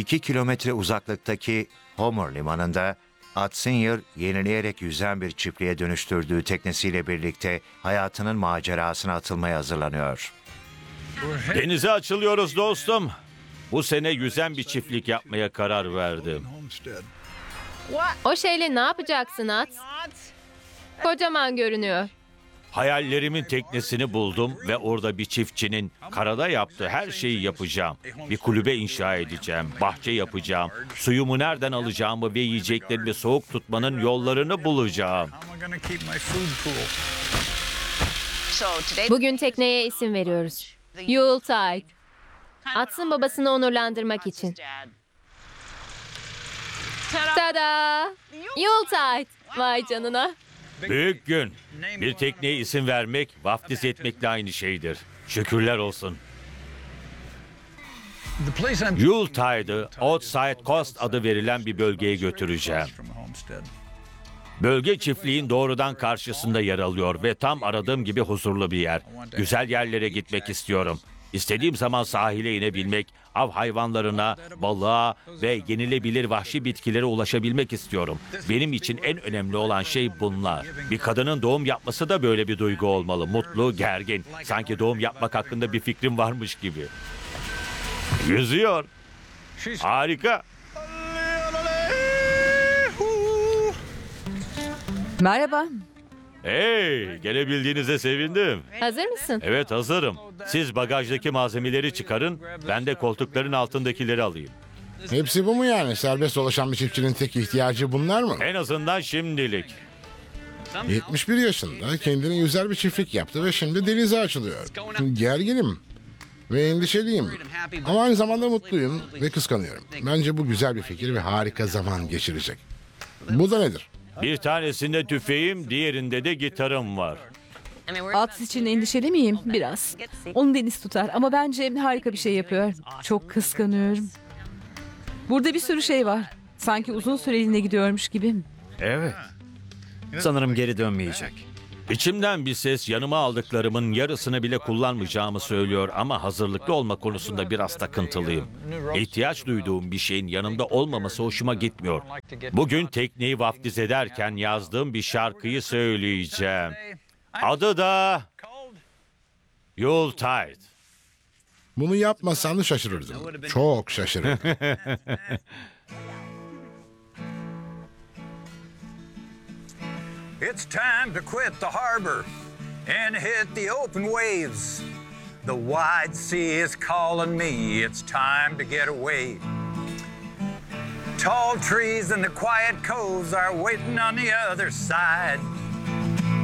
2 kilometre uzaklıktaki Homer limanında Ad Senior yenileyerek yüzen bir çiftliğe dönüştürdüğü teknesiyle birlikte hayatının macerasına atılmaya hazırlanıyor. Denize açılıyoruz dostum. Bu sene yüzen bir çiftlik yapmaya karar verdim. O şeyle ne yapacaksın At? Kocaman görünüyor. Hayallerimin teknesini buldum ve orada bir çiftçinin karada yaptığı her şeyi yapacağım. Bir kulübe inşa edeceğim, bahçe yapacağım, suyumu nereden alacağımı ve yiyeceklerimi soğuk tutmanın yollarını bulacağım. Bugün tekneye isim veriyoruz. Yuletide. At'ın babasını onurlandırmak için. Tada! Yuletide. Vay canına. Büyük gün. Bir tekneye isim vermek, vaftiz etmekle aynı şeydir. Şükürler olsun. Yuletide'ı Outside Coast adı verilen bir bölgeye götüreceğim. Bölge çiftliğin doğrudan karşısında yer alıyor ve tam aradığım gibi huzurlu bir yer. Güzel yerlere gitmek istiyorum. İstediğim zaman sahile inebilmek, av hayvanlarına, balığa ve yenilebilir vahşi bitkilere ulaşabilmek istiyorum. Benim için en önemli olan şey bunlar. Bir kadının doğum yapması da böyle bir duygu olmalı. Mutlu, gergin. Sanki doğum yapmak hakkında bir fikrim varmış gibi. Yüzüyor. Harika. Merhaba. Hey, gelebildiğinize sevindim. Hazır mısın? Evet, hazırım. Siz bagajdaki malzemeleri çıkarın, ben de koltukların altındakileri alayım. Hepsi bu mu yani? Serbest dolaşan bir çiftçinin tek ihtiyacı bunlar mı? En azından şimdilik. 71 yaşında kendine yüzer bir çiftlik yaptı ve şimdi denize açılıyor. Gerginim ve endişeliyim. Ama aynı zamanda mutluyum ve kıskanıyorum. Bence bu güzel bir fikir ve harika zaman geçirecek. Bu da nedir? Bir tanesinde tüfeğim, diğerinde de gitarım var. At için endişeli miyim? Biraz. Onu deniz tutar ama bence harika bir şey yapıyor. Çok kıskanıyorum. Burada bir sürü şey var. Sanki uzun süreliğine gidiyormuş gibi. Evet. Sanırım geri dönmeyecek. İçimden bir ses yanıma aldıklarımın yarısını bile kullanmayacağımı söylüyor ama hazırlıklı olma konusunda biraz takıntılıyım. İhtiyaç duyduğum bir şeyin yanımda olmaması hoşuma gitmiyor. Bugün tekneyi vaftiz ederken yazdığım bir şarkıyı söyleyeceğim. Adı da Yuletide. Bunu yapmasan da şaşırırdım. Çok şaşırırdım. It's time to quit the harbor and hit the open waves. The wide sea is calling me. It's time to get away. Tall trees and the quiet coves are waiting on the other side.